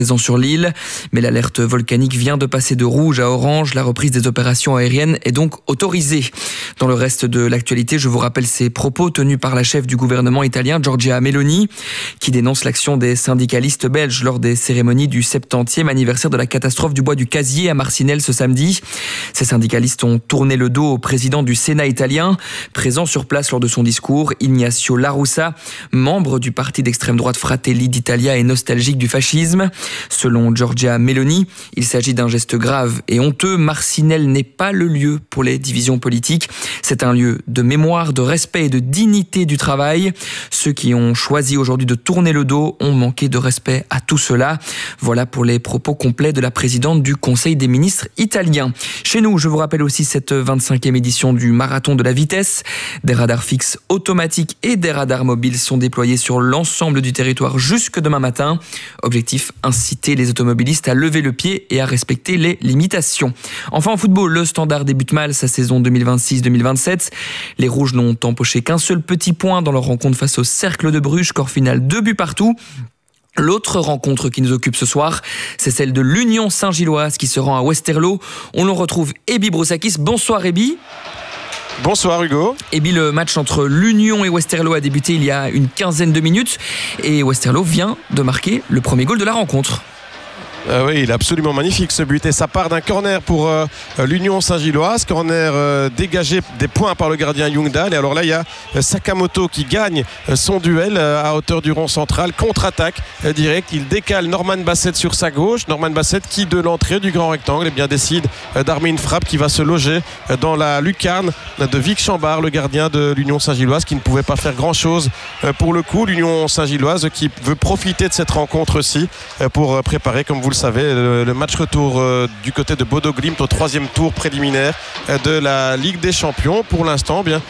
présent sur l'île, mais l'alerte volcanique vient de passer de rouge à orange. La reprise des opérations aériennes est donc autorisée. Dans le reste de l'actualité, je vous rappelle ces propos tenus par la chef du gouvernement italien, Giorgia Meloni, qui dénonce l'action des syndicalistes belges lors des cérémonies du 70e anniversaire de la catastrophe du bois du Casier à Marcinelle ce samedi. Ces syndicalistes ont tourné le dos au président du Sénat italien, présent sur place lors de son discours, Ignazio La Russa, membre du parti d'extrême droite Fratelli d'Italia et nostalgique du fascisme. Selon Giorgia Meloni, il s'agit d'un geste grave et honteux. Marcinelle n'est pas le lieu pour les divisions politiques. C'est un lieu de mémoire, de respect et de dignité du travail. Ceux qui ont choisi aujourd'hui de tourner le dos ont manqué de respect à tout cela. Voilà pour les propos complets de la présidente du Conseil des ministres italien. Chez nous, je vous rappelle aussi cette 25e édition du marathon de la vitesse. Des radars fixes automatiques et des radars mobiles sont déployés sur l'ensemble du territoire jusque demain matin. Objectif, inciter les automobilistes à lever le pied et à respecter les limitations. Enfin en football, le Standard débute mal sa saison 2026-2027. Les Rouges n'ont empoché qu'un seul petit point dans leur rencontre face au Cercle de Bruges, score final 2 buts partout. L'autre rencontre qui nous occupe ce soir, c'est celle de l'Union Saint-Gilloise qui se rend à Westerlo. On le retrouve Ebi Broussakis. Bonsoir Ebi. Bonsoir Hugo. Ebi, le match entre l'Union et Westerlo a débuté il y a une quinzaine de minutes et Westerlo vient de marquer le premier goal de la rencontre. Oui, il est absolument magnifique ce but et ça part d'un corner pour l'Union Saint-Gilloise, corner dégagé des points par le gardien Youngdal. Et alors là il y a Sakamoto qui gagne son duel à hauteur du rond central, contre-attaque direct, il décale Norman Bassett sur sa gauche, Norman Bassett qui de l'entrée du grand rectangle eh bien, décide d'armer une frappe qui va se loger dans la lucarne de Vic Chambard, le gardien de l'Union Saint-Gilloise, qui ne pouvait pas faire grand chose pour le coup. L'Union Saint-Gilloise qui veut profiter de cette rencontre-ci pour préparer, comme vous le savez, le match retour du côté de Bodo Glimt au 3e tour préliminaire de la Ligue des Champions. Pour l'instant, bien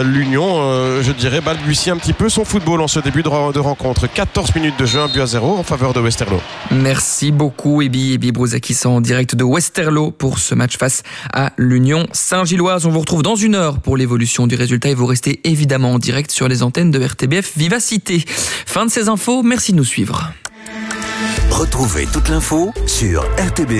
l'Union, je dirais, balbutie un petit peu son football en ce début de rencontre. 14 minutes de jeu, 1-0 en faveur de Westerlo. Merci beaucoup Ebi Broussakis en direct de Westerlo pour ce match face à l'Union Saint-Gilloise. On vous retrouve dans une heure pour l'évolution du résultat et vous restez évidemment en direct sur les antennes de RTBF Vivacité. Fin de ces infos, merci de nous suivre. Retrouvez toute l'info sur RTBF.